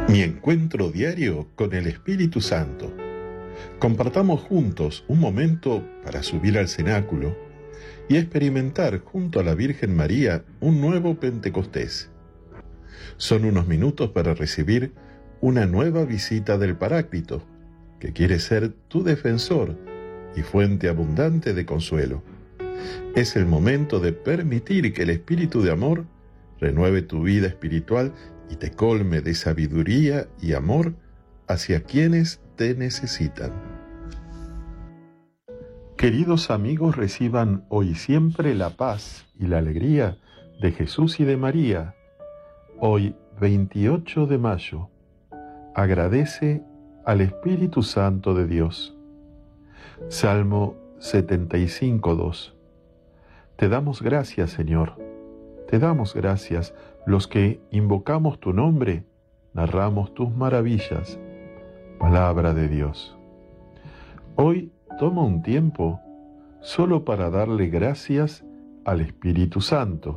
Mi encuentro diario con el Espíritu Santo. Compartamos juntos un momento para subir al cenáculo y experimentar junto a la Virgen María un nuevo Pentecostés. Son unos minutos para recibir una nueva visita del Paráclito, que quiere ser tu defensor y fuente abundante de consuelo. Es el momento de permitir que el Espíritu de amor renueve tu vida espiritual y te colme de sabiduría y amor hacia quienes te necesitan. Queridos amigos, reciban hoy y siempre la paz y la alegría de Jesús y de María. Hoy, 28 de mayo, agradece al Espíritu Santo de Dios. Salmo 75:2. Te damos gracias, Señor. Te damos gracias, los que invocamos tu nombre, narramos tus maravillas. Palabra de Dios. Hoy tomo un tiempo solo para darle gracias al Espíritu Santo.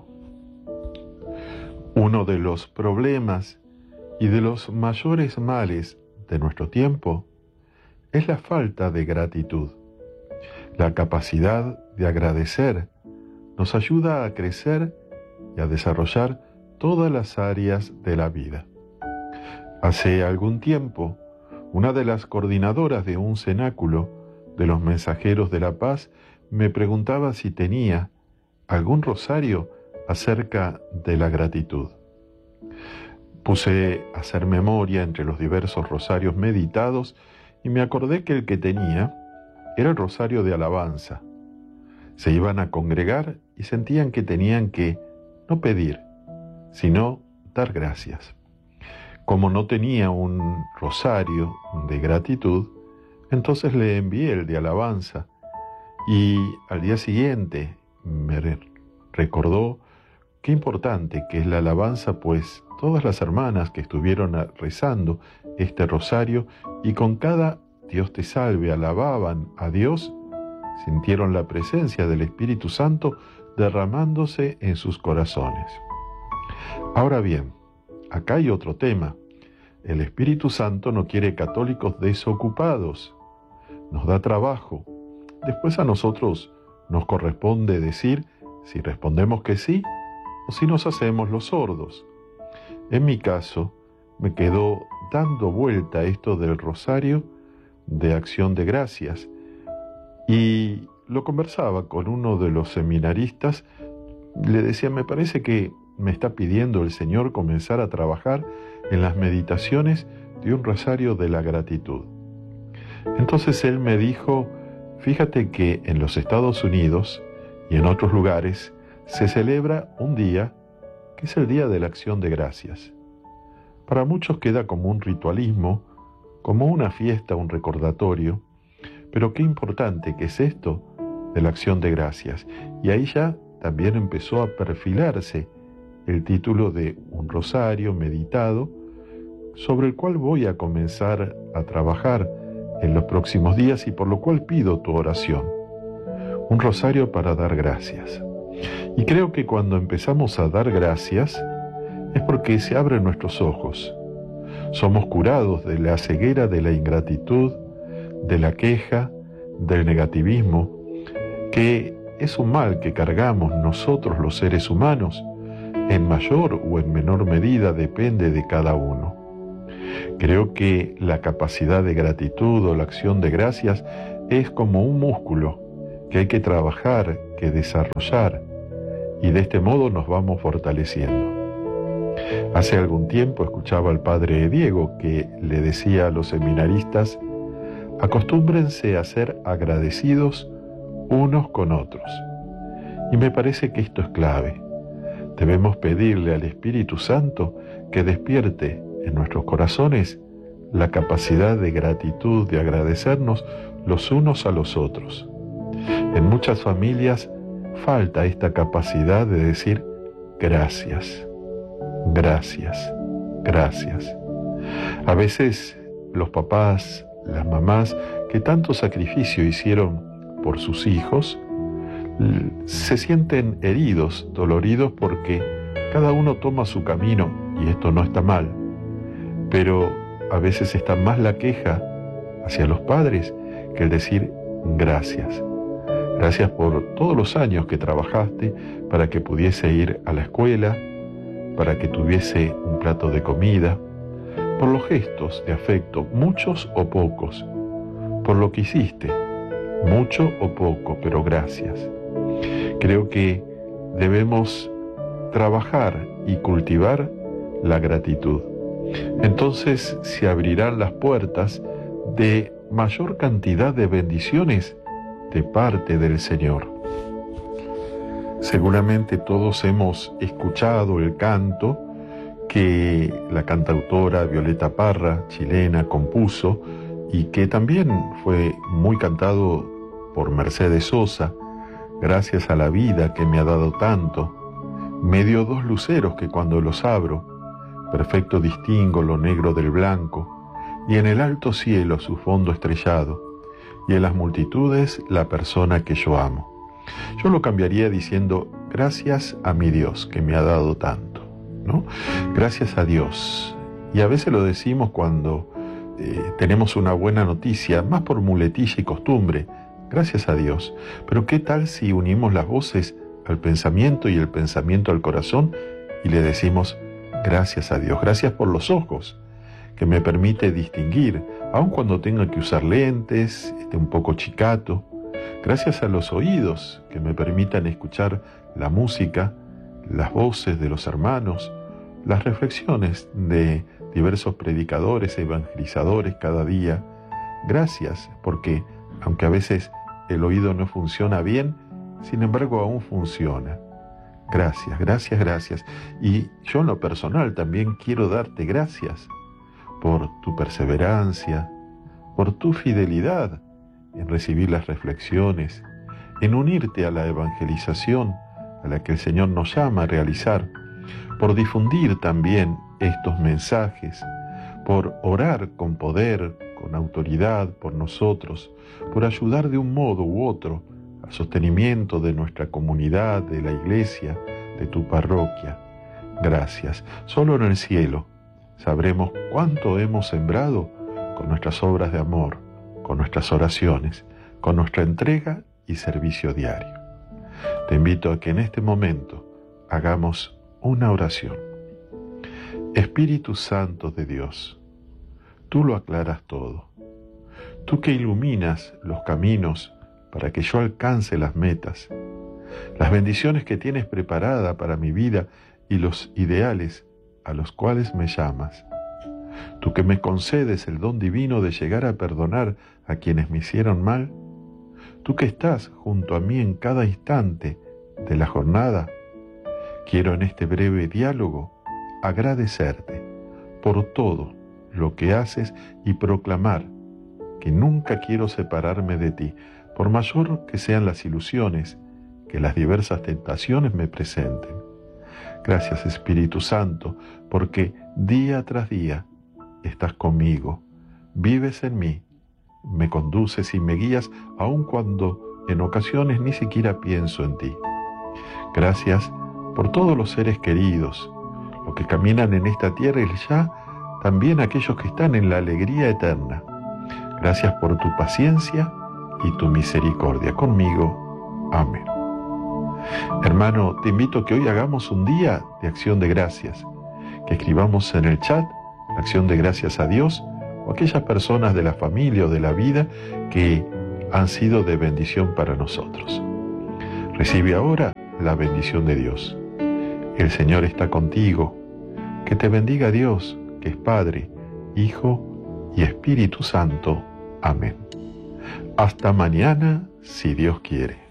Uno de los problemas y de los mayores males de nuestro tiempo es la falta de gratitud. La capacidad de agradecer nos ayuda a crecer y a desarrollar todas las áreas de la vida. Hace algún tiempo, una de las coordinadoras de un cenáculo de los Mensajeros de la Paz me preguntaba si tenía algún rosario acerca de la gratitud. Puse a hacer memoria entre los diversos rosarios meditados y me acordé que el que tenía era el rosario de alabanza. Se iban a congregar y sentían que tenían que no pedir, sino dar gracias. Como no tenía un rosario de gratitud, entonces le envié el de alabanza y al día siguiente me recordó qué importante que es la alabanza, pues todas las hermanas que estuvieron rezando este rosario y con cada Dios te salve alababan a Dios, sintieron la presencia del Espíritu Santo derramándose en sus corazones. Ahora bien, acá hay otro tema. El Espíritu Santo no quiere católicos desocupados. Nos da trabajo. Después a nosotros nos corresponde decir si respondemos que sí o si nos hacemos los sordos. En mi caso, me quedó dando vuelta esto del rosario de acción de gracias y lo conversaba con uno de los seminaristas. Le decía, me parece que me está pidiendo el Señor comenzar a trabajar en las meditaciones de un rosario de la gratitud. Entonces él me dijo, fíjate que en los Estados Unidos y en otros lugares se celebra un día que es el Día de la Acción de Gracias. Para muchos queda como un ritualismo, como una fiesta, un recordatorio, pero qué importante que es esto de la acción de gracias. Y ahí ya también empezó a perfilarse el título de un rosario meditado, sobre el cual voy a comenzar a trabajar en los próximos días y por lo cual pido tu oración. Un rosario para dar gracias. Y creo que cuando empezamos a dar gracias es porque se abren nuestros ojos. Somos curados de la ceguera de la ingratitud, de la queja, del negativismo, que es un mal que cargamos nosotros los seres humanos, en mayor o en menor medida depende de cada uno. Creo que la capacidad de gratitud o la acción de gracias es como un músculo que hay que trabajar, que desarrollar, y de este modo nos vamos fortaleciendo. Hace algún tiempo escuchaba al padre Diego que le decía a los seminaristas, acostúmbrense a ser agradecidos unos con otros. Y me parece que esto es clave. Debemos pedirle al Espíritu Santo que despierte en nuestros corazones la capacidad de gratitud, de agradecernos los unos a los otros. En muchas familias falta esta capacidad de decir gracias, gracias, gracias. A veces los papás, las mamás que tanto sacrificio hicieron por sus hijos, se sienten heridos, doloridos porque cada uno toma su camino y esto no está mal. pero a veces está más la queja hacia los padres que el decir gracias. Gracias por todos los años que trabajaste para que pudiese ir a la escuela, para que tuviese un plato de comida, por los gestos de afecto, muchos o pocos, por lo que hiciste, mucho o poco, pero gracias. Creo que debemos trabajar y cultivar la gratitud. Entonces se abrirán las puertas de mayor cantidad de bendiciones de parte del Señor. Seguramente todos hemos escuchado el canto que la cantautora Violeta Parra, chilena, compuso y que también fue muy cantado por Mercedes Sosa. Gracias a la vida que me ha dado tanto, me dio dos luceros que cuando los abro, perfecto distingo lo negro del blanco, y en el alto cielo su fondo estrellado, y en las multitudes la persona que yo amo. Yo lo cambiaría diciendo, gracias a mi Dios que me ha dado tanto, ¿no? Gracias a Dios. Y a veces lo decimos cuando tenemos una buena noticia, más por muletilla y costumbre, gracias a Dios. Pero ¿qué tal si unimos las voces al pensamiento y el pensamiento al corazón y le decimos, gracias a Dios, gracias por los ojos que me permite distinguir, aun cuando tenga que usar lentes, esté un poco chicato. Gracias a los oídos que me permitan escuchar la música, las voces de los hermanos, las reflexiones de diversos predicadores e evangelizadores cada día. Gracias, porque aunque a veces el oído no funciona bien, sin embargo aún funciona. Gracias, gracias, gracias. Y yo en lo personal también quiero darte gracias por tu perseverancia, por tu fidelidad en recibir las reflexiones, en unirte a la evangelización a la que el Señor nos llama a realizar, por difundir también estos mensajes, por orar con poder, con autoridad por nosotros, por ayudar de un modo u otro al sostenimiento de nuestra comunidad, de la iglesia, de tu parroquia. Gracias. Solo en el cielo sabremos cuánto hemos sembrado con nuestras obras de amor, con nuestras oraciones, con nuestra entrega y servicio diario. Te invito a que en este momento hagamos una oración. Espíritu Santo de Dios, tú lo aclaras todo. Tú que iluminas los caminos para que yo alcance las metas, las bendiciones que tienes preparada para mi vida y los ideales a los cuales me llamas. Tú que me concedes el don divino de llegar a perdonar a quienes me hicieron mal. Tú que estás junto a mí en cada instante de la jornada. Quiero en este breve diálogo agradecerte por todo lo que haces y proclamar que nunca quiero separarme de ti, por mayor que sean las ilusiones que las diversas tentaciones me presenten. Gracias, Espíritu Santo, porque día tras día estás conmigo, vives en mí, me conduces y me guías aun cuando en ocasiones ni siquiera pienso en ti. Gracias por todos los seres queridos, los que caminan en esta tierra y ya también aquellos que están en la alegría eterna. Gracias por tu paciencia y tu misericordia conmigo. Amén. Hermano, te invito a que hoy hagamos un día de acción de gracias, que escribamos en el chat la acción de gracias a Dios o a aquellas personas de la familia o de la vida que han sido de bendición para nosotros. Recibe ahora la bendición de Dios. El Señor está contigo. Que te bendiga Dios, que es Padre, Hijo y Espíritu Santo. Amén. Hasta mañana, si Dios quiere.